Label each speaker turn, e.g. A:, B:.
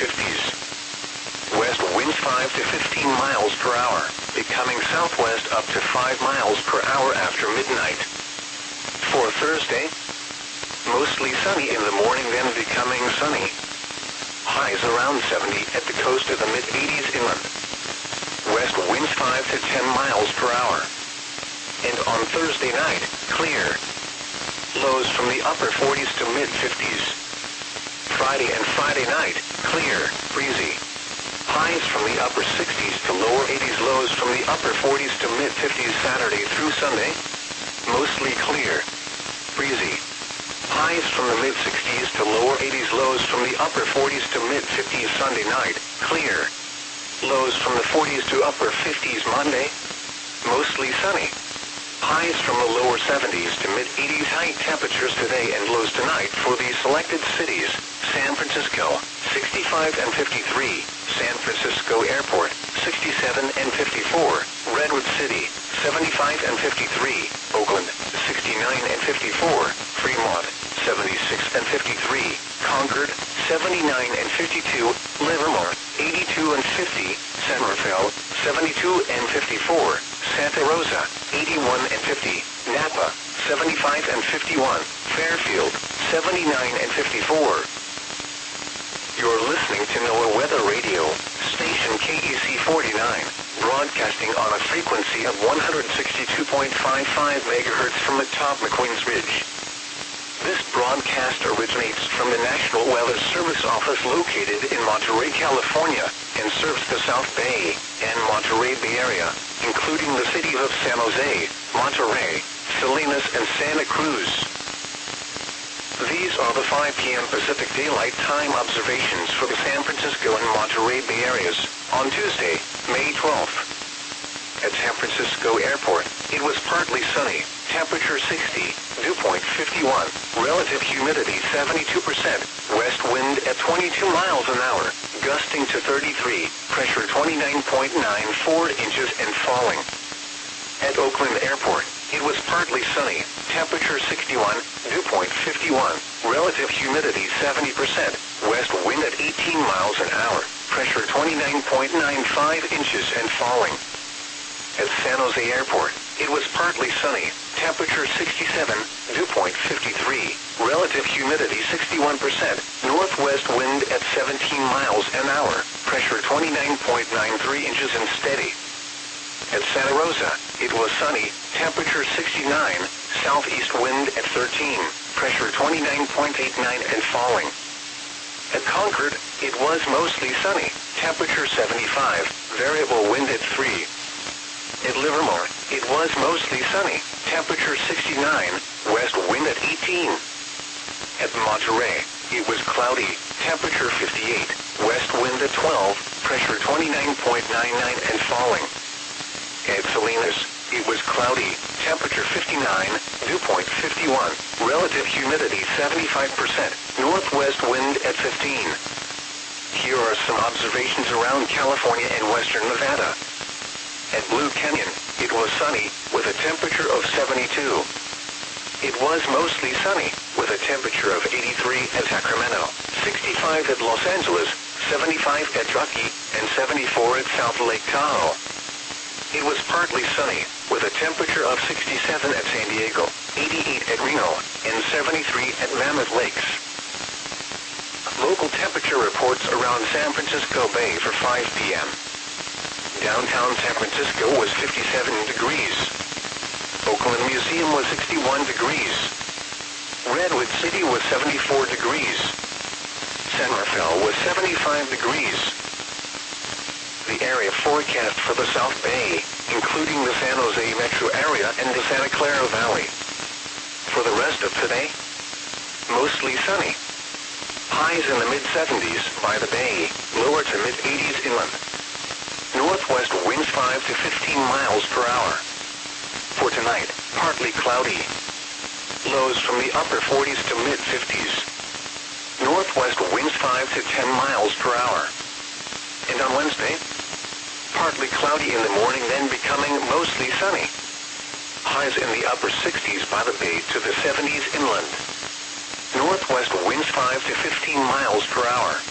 A: 50s. West winds 5 to 15 miles per hour, becoming southwest up to 5 miles per hour after midnight. For Thursday, mostly sunny in the morning, then becoming sunny. Highs around 70 at the coast of the mid-80s inland. West winds 5 to 10 miles per hour. And on Thursday night, clear. Lows from the upper 40s to mid-50s. Friday and Friday night, clear, breezy. Highs from the upper 60s to lower 80s, lows from the upper 40s to mid-50s Saturday through Sunday. Mostly clear, breezy. Highs from the mid-60s to lower 80s, lows from the upper 40s to mid-50s Sunday night, clear. Lows from the 40s to upper 50s Monday. Mostly sunny. Highs from the lower 70s to mid-80s, high temperatures today and lows tonight for the selected cities: San Francisco, 65 and 53, San Francisco Airport, 67 and 54, Redwood City, 75 and 53, Oakland, 69 and 54, Fremont, 76 and 53, Concord, 79 and 52, Livermore, 82 and 50, San Rafael, 72 and 54, Santa Rosa, 81 and 50, Napa, 75 and 51, Fairfield, 79 and 54. You're listening to NOAA Weather Radio, station KEC 49, broadcasting on a frequency of 162.55 MHz from atop McQueen's Ridge. This broadcast originates from the National Weather Service office located in Monterey, California, and serves the South Bay and Monterey Bay Area, including the cities of San Jose, Monterey, Salinas, and Santa Cruz. These are the 5 p.m. Pacific Daylight Time observations for the San Francisco and Monterey Bay areas on Tuesday, May 12th. At San Francisco Airport, it was partly sunny, temperature 60, dew point 51, relative humidity 72%, west wind at 22 miles an hour, gusting to 33, pressure 29.94 inches and falling. At Oakland Airport, it was partly sunny, temperature 61, dew point 51, relative humidity 70%, west wind at 18 miles an hour, pressure 29.95 inches and falling. At San Jose Airport, it was partly sunny, temperature 67, dew point 53, relative humidity 61%, northwest wind at 17 miles an hour, pressure 29.93 inches and steady. At Santa Rosa, it was sunny, temperature 69, southeast wind at 13, pressure 29.89 and falling. At Concord, it was mostly sunny, temperature 75, variable wind at 3. At Livermore, it was mostly sunny, temperature 69, west wind at 18. At Monterey, it was cloudy, temperature 58, west wind at 12, pressure 29.99 and falling. At Salinas, it was cloudy, temperature 59, dew point 51, relative humidity 75%, northwest wind at 15. Here are some observations around California and western Nevada. At Blue Canyon, it was sunny, with a temperature of 72. It was mostly sunny, with a temperature of 83 at Sacramento, 65 at Los Angeles, 75 at Truckee, and 74 at South Lake Tahoe. It was partly sunny, with a temperature of 67 at San Diego, 88 at Reno, and 73 at Mammoth Lakes. Local temperature reports around San Francisco Bay for 5 p.m. Downtown San Francisco was 57 degrees. Oakland Museum was 61 degrees. Redwood City was 74 degrees. San Rafael was 75 degrees. The area forecast for the South Bay, including the San Jose metro area and the Santa Clara Valley. For the rest of today, mostly sunny. Highs in the mid-70s by the bay, lower to mid-80s inland. Northwest winds 5 to 15 miles per hour. For tonight, partly cloudy. Lows from the upper 40s to mid-50s. Northwest winds 5 to 10 miles per hour. And on Wednesday, partly cloudy in the morning, then becoming mostly sunny. Highs in the upper 60s by the bay to the 70s inland. Northwest winds 5 to 15 miles per hour.